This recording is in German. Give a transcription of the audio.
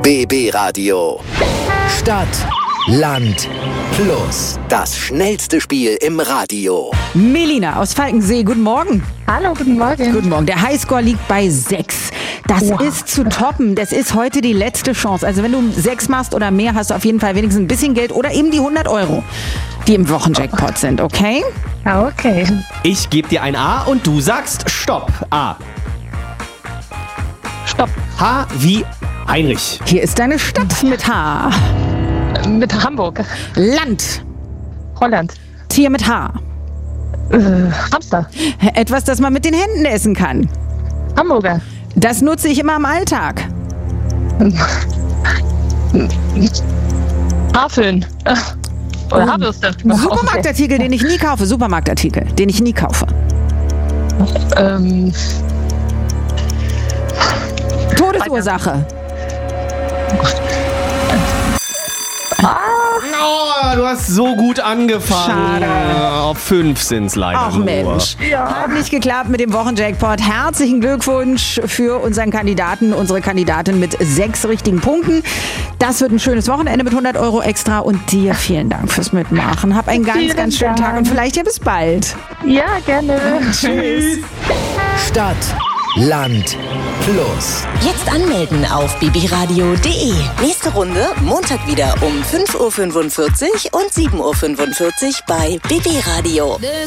BB Radio. Stadt, Land, Plus. Das schnellste Spiel im Radio. Melina aus Falkensee, guten Morgen. Hallo, guten Morgen. Guten Morgen. Der Highscore liegt bei 6. Das ist zu toppen. Das ist heute die letzte Chance. Also wenn du 6 machst oder mehr, hast du auf jeden Fall wenigstens ein bisschen Geld oder eben die 100 €, die im Wochenjackpot sind, okay? Ja, okay. Ich gebe dir ein A und du sagst Stopp. A. Stopp. H wie Heinrich. Hier ist deine Stadt mit H. Mit Hamburg. Land. Holland. Tier mit H. Hamster. Etwas, das man mit den Händen essen kann. Hamburger. Das nutze ich immer im Alltag. Haarföhn. Oder Haarbürste. Supermarktartikel, den ich nie kaufe. Supermarktartikel, den ich nie kaufe. Todesursache. Oh, du hast so gut angefangen. Schade. Auf 5 sind's leider Ach nur. Mensch, hat nicht geklappt mit dem Wochenjackpot. Herzlichen Glückwunsch für unseren Kandidaten, unsere Kandidatin mit 6 richtigen Punkten. Das wird ein schönes Wochenende mit 100 € extra und dir vielen Dank fürs Mitmachen. Hab einen ganz, ganz schönen Tag und vielleicht ja bis bald. Ja, gerne. Tschüss. Stadt, Land, Plus. Jetzt anmelden auf bbradio.de. Nächste Runde Montag wieder um 5:45 Uhr und 7:45 Uhr bei BB Radio.